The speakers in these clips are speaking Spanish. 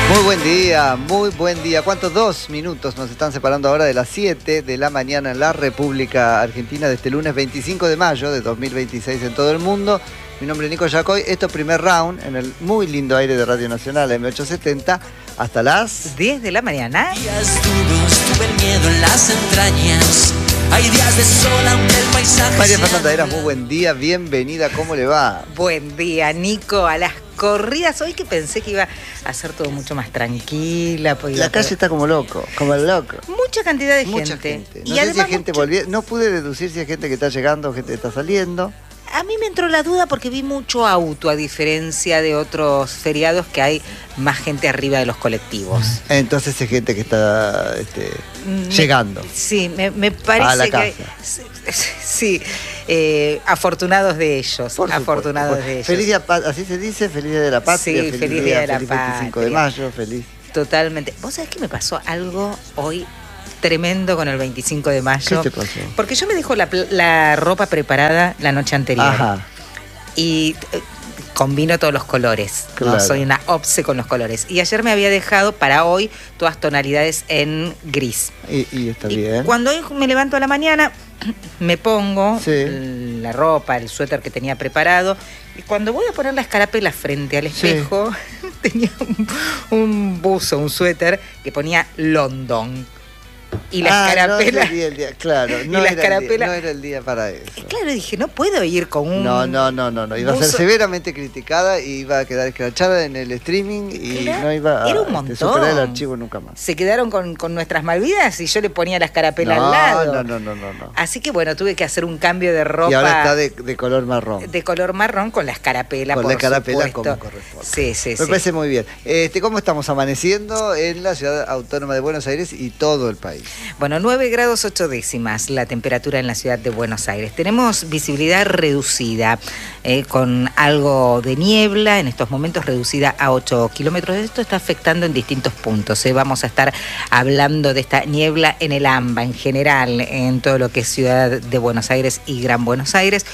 Muy buen día. ¿Cuántos? 2 minutos nos están separando ahora de las 7 de la mañana en la República Argentina de este lunes 25 de mayo de 2026 en todo el mundo. Mi nombre es Nico Yacoy. Esto es Primer Round en el muy lindo aire de Radio Nacional M870 hasta las 10 de la mañana. Días duros, tuve el miedo en las entrañas. Hay días de sol aunque el paisaje María sea Fernanda Heras, muy nublado. buen día, bienvenida, ¿cómo le va? Buen día, Nico. A las corridas, hoy que pensé que iba a ser todo mucho más tranquila. La calle está como loco, como el loco. Mucha cantidad de Mucha gente. gente. Y No sé si además hay gente mucho- volviendo. No pude deducir si hay gente que está llegando o gente que está saliendo. A mí me entró la duda porque vi mucho auto, a diferencia de otros feriados que hay más gente arriba de los colectivos. Entonces hay gente que está llegando. Sí, me parece A la que... casa. Sí, afortunados de ellos. Por supuesto. Afortunados de ellos. Feliz día, así se dice, feliz día de la patria. Sí, feliz día de la feliz 25 de patria. mayo, feliz. Totalmente. ¿Vos sabés que me pasó algo hoy tremendo con el 25 de mayo? ¿Qué te pasó? Porque yo me dejo la ropa preparada la noche anterior. Ajá. Y combino todos los colores. Claro. ¿no? Soy una obse con los colores. Y ayer me había dejado para hoy todas tonalidades en gris. Y está Y bien. cuando hoy me levanto a la mañana, me pongo Sí. la ropa, el suéter que tenía preparado. Y cuando voy a poner la escarapela frente al Sí. espejo, tenía un buzo, un suéter que ponía London. Y la escarapela... No sería el día, claro. No, la era escarapela- no era el día para eso. Y claro, dije, no puedo ir con un... No. Iba a ser buzo- severamente criticada y iba a quedar escrachada en el streaming y Claro, no iba a era un montón. superar el archivo nunca más. Se quedaron con nuestras Malvidas y yo le ponía la escarapela No, al lado. no. Así que bueno, tuve que hacer un cambio de ropa. Y ahora está de color marrón. de color marrón con la escarapela, Con por la escarapela supuesto. como corresponde. Sí. Me parece muy bien. ¿Cómo estamos amaneciendo en la ciudad autónoma de Buenos Aires y todo el país? Bueno, 9 grados 8 décimas la temperatura en la ciudad de Buenos Aires. Tenemos visibilidad reducida, con algo de niebla, en estos momentos reducida a 8 kilómetros. Esto está afectando en distintos puntos. Vamos a estar hablando de esta niebla en el AMBA, en general, en todo lo que es ciudad de Buenos Aires y Gran Buenos Aires.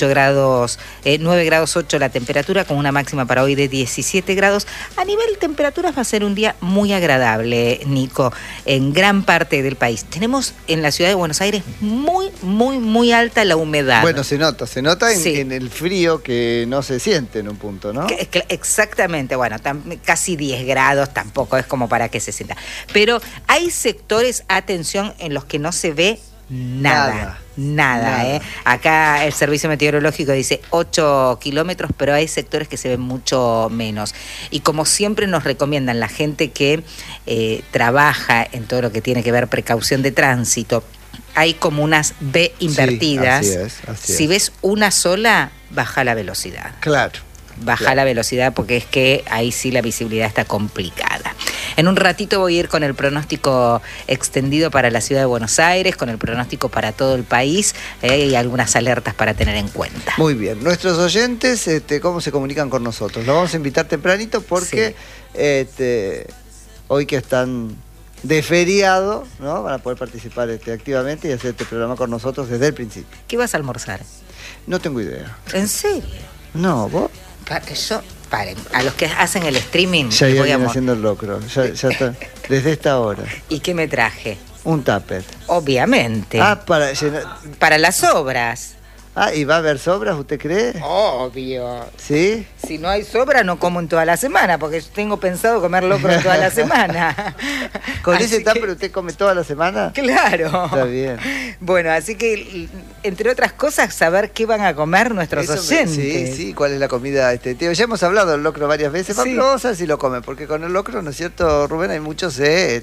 9 grados 8 la temperatura, con una máxima para hoy de 17 grados. A nivel temperaturas va a ser un día muy agradable, Nico, en gran parte del país. Tenemos en la ciudad de Buenos Aires muy alta la humedad. Bueno, se nota Sí. en el frío que no se siente en un punto, ¿no? Exactamente, bueno, casi 10 grados tampoco es como para que se sienta. Pero hay sectores, atención, en los que no se ve nada. Nada. Acá el servicio meteorológico dice 8 kilómetros, pero hay sectores que se ven mucho menos. Y como siempre nos recomiendan la gente que trabaja en todo lo que tiene que ver precaución de tránsito, hay como unas B invertidas. Sí, así Si es. ves una sola, baja la velocidad. Claro. Baja Claro. la velocidad porque es que ahí sí la visibilidad está complicada. En un ratito voy a ir con el pronóstico extendido para la ciudad de Buenos Aires, con el pronóstico para todo el país y algunas alertas para tener en cuenta. Muy bien. Nuestros oyentes, ¿cómo se comunican con nosotros? Los vamos a invitar tempranito porque hoy que están de feriado, ¿no? Van a poder participar activamente y hacer este programa con nosotros desde el principio. ¿Qué vas a almorzar? No tengo idea. ¿En serio? No, vos Paren, a los que hacen el streaming ya les voy a vienen mo- haciendo el locro. Ya está. Desde esta hora. ¿Y qué me traje? Un tupper. Obviamente. Para llenar. Para las obras. ¿Y va a haber sobras, usted cree? Obvio. ¿Sí? Si no hay sobra, no como en toda la semana, porque yo tengo pensado comer locro en toda la semana. ¿Con Así ese que- tupper usted come toda la semana? Claro. Está bien. Bueno, así que, entre otras cosas, saber qué van a comer nuestros Eso oyentes. sí, cuál es la comida. Tío, ya hemos hablado del locro varias veces, Sí. pero vamos a ver si lo comen, porque con el locro, ¿no es cierto, Rubén? Hay muchos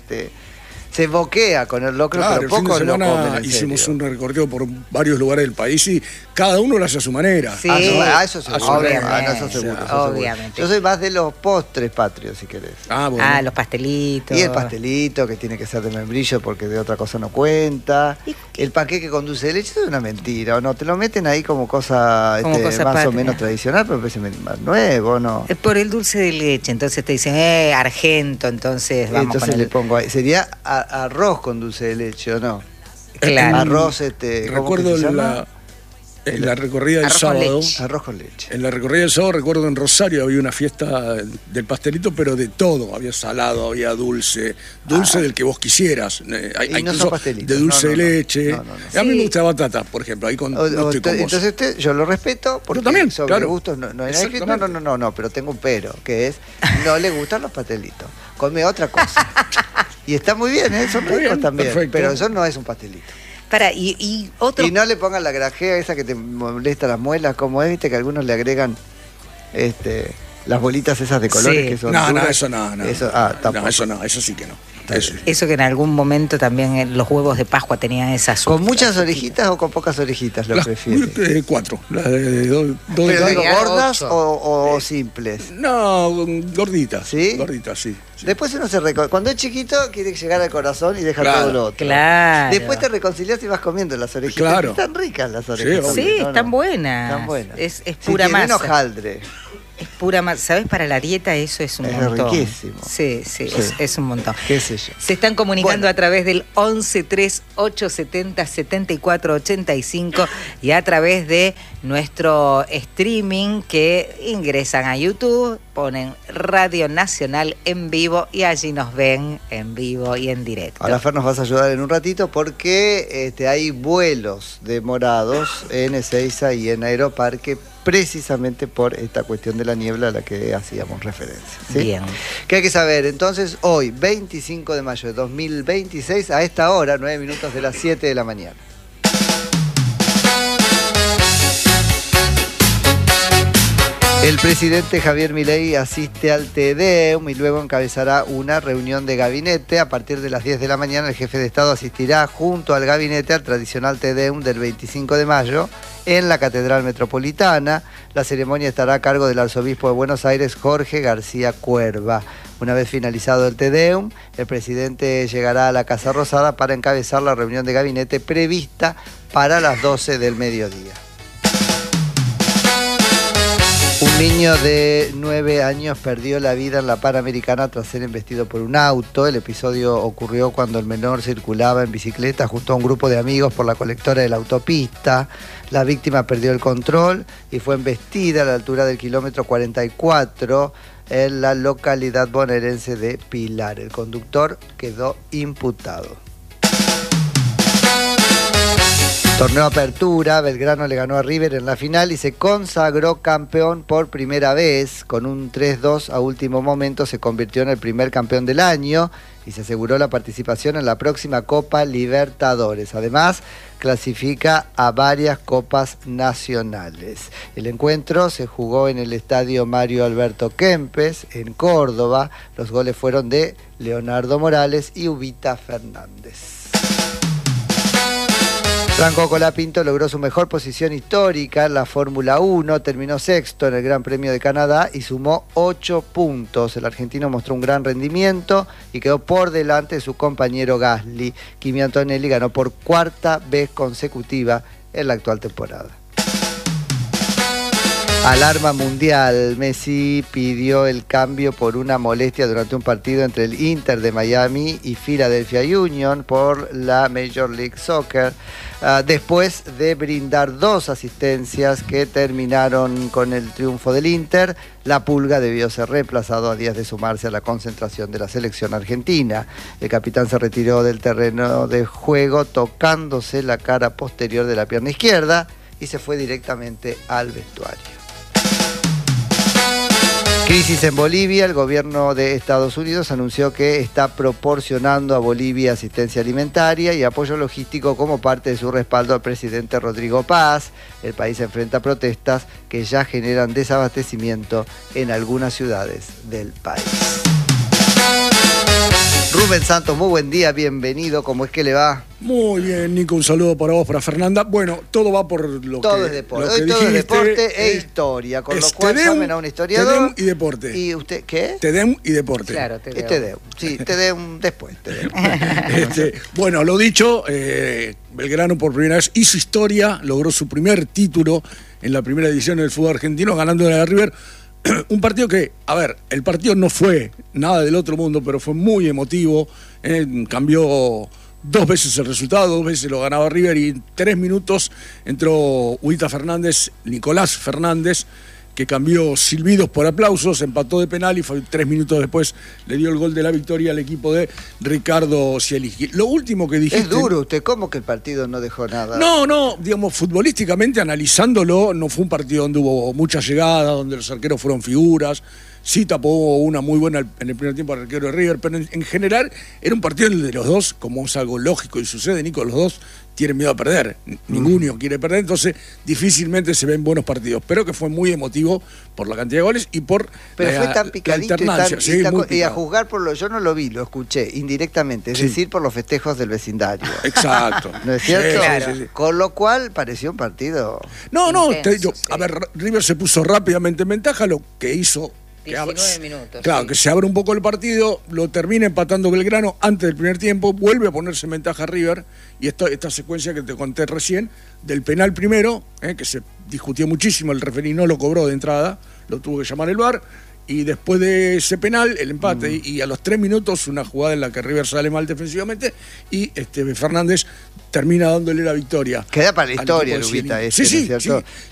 se boquea con el locro, Claro, pero el fin de poco lo semana comen en hicimos serio. un recorrido por varios lugares del país y cada uno lo hace a su manera. Sí. Eso seguro. Obviamente. Eso seguro, eso Obviamente. seguro. Yo soy más de los postres patrios, si querés. Bueno. Los pastelitos. Y el pastelito, que tiene que ser de membrillo porque de otra cosa no cuenta. El panqueque con dulce de leche es una mentira, ¿o no? Te lo meten ahí como cosa, Como cosa más o patria. menos tradicional, pero parece más nuevo, ¿no? Por el dulce de leche, entonces te dicen, argento, entonces vamos Entonces con le el... pongo ahí. Sería arroz con dulce de leche, ¿o no? Claro. Arroz, ¿cómo Recuerdo que se llama? En la recorrida del Arroz con sábado. leche. Arroz con leche. En la recorrida del sábado, recuerdo en Rosario había una fiesta del pastelito, pero de todo. Había salado, había dulce del que vos quisieras. Hay Y no incluso son pastelitos. de dulce de leche. No. A mí Sí. me gusta batata, por ejemplo. Ahí no estoy con vos. Entonces yo lo respeto porque Yo también, sobre claro. gustos no hay escrito. Exactamente. No, pero tengo un pero, que es no le gustan los pastelitos. Come otra cosa. Y está muy bien, son Está ricos bien, también. perfecto. Pero eso no es un pastelito. Y otro. Y no le pongan la grajea esa que te molesta las muelas, como es, viste que algunos le agregan las bolitas esas de colores Sí. que son No, duras. eso no. Eso, tampoco. Eso sí que no. Eso. Eso que en algún momento también los huevos de Pascua tenían esas. ¿Con muchas orejitas o con pocas orejitas lo Las prefieres? 4. Las de dos ¿Pero de digo, Agregar gordas 8. o simples? No, gorditas. ¿Sí? Gorditas, sí. Después uno se cuando es chiquito quiere llegar al corazón y deja Claro. todo lo otro. Claro. Después te reconcilias y vas comiendo las orejitas. Claro. Están ricas las orejas. obvio. Sí, ¿no? están buenas. Están buenas. Es Si pura tienen masa. hojaldre. Es pura masa. ¿Sabes? Para la dieta eso es un Es montón. riquísimo. Sí. Es un montón. Qué sé yo. Se están comunicando Bueno. a través del 1138707485 y a través de nuestro streaming que ingresan a YouTube, ponen Radio Nacional en vivo y allí nos ven en vivo y en directo. Ahora, Fer, nos vas a ayudar en un ratito porque hay vuelos demorados en Ezeiza y en Aeroparque precisamente por esta cuestión de la niebla a la que hacíamos referencia. ¿Sí? Bien. ¿Qué hay que saber? Entonces, hoy, 25 de mayo de 2026, a esta hora, 9 minutos de las 7 de la mañana. El presidente Javier Milei asiste al Te Deum y luego encabezará una reunión de gabinete. A partir de las 10 de la mañana el jefe de Estado asistirá junto al gabinete al tradicional Te Deum del 25 de mayo en la Catedral Metropolitana. La ceremonia estará a cargo del arzobispo de Buenos Aires, Jorge García Cuerva. Una vez finalizado el Te Deum, el presidente llegará a la Casa Rosada para encabezar la reunión de gabinete prevista para las 12 del mediodía. Un niño de 9 años perdió la vida en la Panamericana tras ser embestido por un auto. El episodio ocurrió cuando el menor circulaba en bicicleta junto a un grupo de amigos por la colectora de la autopista. La víctima perdió el control y fue embestida a la altura del kilómetro 44 en la localidad bonaerense de Pilar. El conductor quedó imputado. Torneo Apertura, Belgrano le ganó a River en la final y se consagró campeón por primera vez. Con un 3-2 a último momento se convirtió en el primer campeón del año y se aseguró la participación en la próxima Copa Libertadores. Además, clasifica a varias copas nacionales. El encuentro se jugó en el estadio Mario Alberto Kempes, en Córdoba. Los goles fueron de Leonardo Morales y Ubita Fernández. Franco Colapinto logró su mejor posición histórica en la Fórmula 1, terminó sexto en el Gran Premio de Canadá y sumó 8 puntos. El argentino mostró un gran rendimiento y quedó por delante de su compañero Gasly. Kimi Antonelli ganó por cuarta vez consecutiva en la actual temporada. Alarma mundial. Messi pidió el cambio por una molestia durante un partido entre el Inter de Miami y Philadelphia Union por la Major League Soccer, después de brindar 2 asistencias que terminaron con el triunfo del Inter. La Pulga debió ser reemplazado a días de sumarse a la concentración de la selección argentina. El capitán se retiró del terreno de juego tocándose la cara posterior de la pierna izquierda y se fue directamente al vestuario. Crisis en Bolivia. El gobierno de Estados Unidos anunció que está proporcionando a Bolivia asistencia alimentaria y apoyo logístico como parte de su respaldo al presidente Rodrigo Paz. El país enfrenta protestas que ya generan desabastecimiento en algunas ciudades del país. Rubén Santos, muy buen día, bienvenido, ¿cómo es que le va? Muy bien, Nico, un saludo para vos, para Fernanda. Bueno, todo va por lo Todo que es deporte, lo que hoy todo es dijiste, deporte e historia, con lo es cual Te Deum, llamen a un historiador. Te Deum y deporte. ¿Y usted qué? Te Deum y deporte. Claro, te Te Deum, sí, Te Deum después. Te Deum. Bueno, lo dicho, Belgrano por primera vez hizo historia, logró su primer título en la primera edición del fútbol argentino, ganándole a River. Un partido que, a ver, el partido no fue nada del otro mundo, pero fue muy emotivo, cambió 2 veces el resultado, 2 veces lo ganaba River y en 3 minutos entró Nicolás Fernández, que cambió silbidos por aplausos, empató de penal y 3 minutos después le dio el gol de la victoria al equipo de Ricardo Zielinski. Lo último que dijiste... Es duro usted, ¿cómo que el partido no dejó nada? No, digamos, futbolísticamente analizándolo, no fue un partido donde hubo mucha llegada, donde los arqueros fueron figuras. Sí tapó una muy buena en el primer tiempo al arquero de River, pero en general era un partido en el de los dos, como es algo lógico y sucede, Nico, los dos tienen miedo a perder, ninguno quiere perder, entonces difícilmente se ven buenos partidos, pero que fue muy emotivo por la cantidad de goles y por pero fue tan picadito y a juzgar por yo no lo vi, lo escuché indirectamente, es decir, por los festejos del vecindario. Exacto. ¿No es cierto? Sí, claro. sí. Con lo cual pareció un partido intenso, a ver, River se puso rápidamente en ventaja, lo que hizo 19 minutos. Claro, que se abre un poco el partido, lo termina empatando Belgrano antes del primer tiempo, vuelve a ponerse en ventaja River, y esta secuencia que te conté recién, del penal primero, que se discutió muchísimo, el referí no lo cobró de entrada, lo tuvo que llamar el VAR, y después de ese penal, el empate, y a los 3 minutos una jugada en la que River sale mal defensivamente, y Fernández termina dándole la victoria. Queda para la historia, Lubita, sí, ¿no es cierto? Sí.